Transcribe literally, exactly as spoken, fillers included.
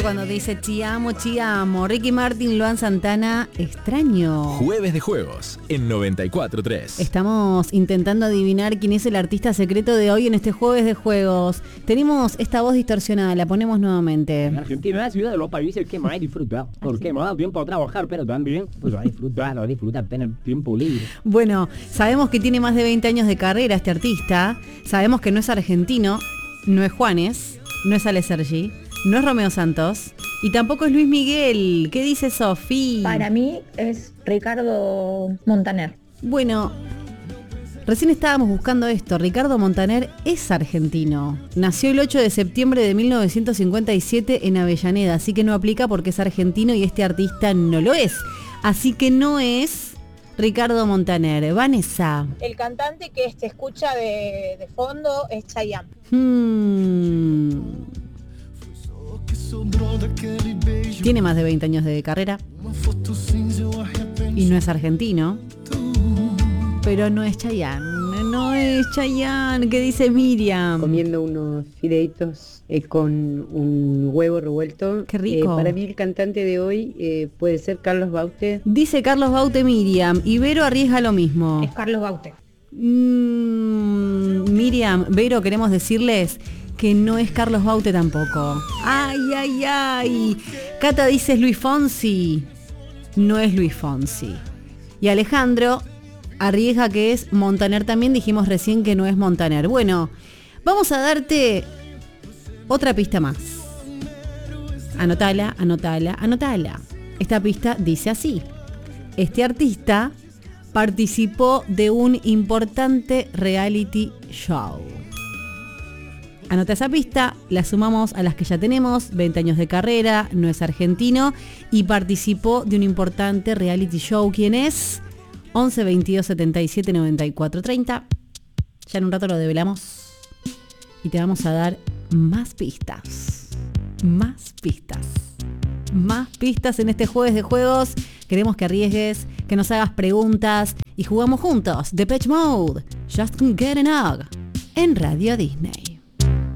cuando dice te amo, te amo. Ricky Martin, Luan Santana, extraño. Jueves de Juegos en noventa y cuatro punto tres. Estamos intentando adivinar quién es el artista secreto de hoy en este Jueves de Juegos. Tenemos esta voz distorsionada, la ponemos nuevamente. Argentina es la ciudad de los países que más disfrutar. Porque me da tiempo a trabajar, pero también pues a disfrutar, a disfrutar, tener tiempo libre. Bueno, sabemos que tiene más de veinte años de carrera este artista. Sabemos que no es argentino, no es Juanes, no es Ale Sergi, no es Romeo Santos y tampoco es Luis Miguel. ¿Qué dice Sofía? Para mí es Ricardo Montaner. Bueno, recién estábamos buscando esto. Ricardo Montaner es argentino. Nació el ocho de septiembre de mil novecientos cincuenta y siete en Avellaneda, así que no aplica porque es argentino y este artista no lo es. Así que no es Ricardo Montaner. Vanessa. El cantante que se escucha de, de fondo es Chayanne. Hmm. Tiene más de veinte años de carrera y no es argentino, pero no es Chayanne, no es Chayanne. ¿Qué dice Miriam? Comiendo unos fideitos eh, con un huevo revuelto. Qué rico. Eh, para mí el cantante de hoy eh, puede ser Carlos Baute. Dice Carlos Baute, Miriam. Y Vero arriesga lo mismo. Es Carlos Baute. Mm, Miriam, Vero, queremos decirles que no es Carlos Baute tampoco. Ay, ay, ay. Cata dice es Luis Fonsi. No es Luis Fonsi. Y Alejandro arriesga que es Montaner también. Dijimos recién que no es Montaner. Bueno, vamos a darte otra pista más. Anotala, anotala, anotala. Esta pista dice así. Este artista participó de un importante reality show. Anota esa pista, la sumamos a las que ya tenemos, veinte años de carrera, no es argentino y participó de un importante reality show. ¿Quién es? once veintidós setenta y siete noventa y cuatro treinta. Ya en un rato lo develamos y te vamos a dar más pistas, más pistas, más pistas en este Jueves de Juegos. Queremos que arriesgues, que nos hagas preguntas y jugamos juntos. Depeche Mode, Just Get Enough en Radio Disney.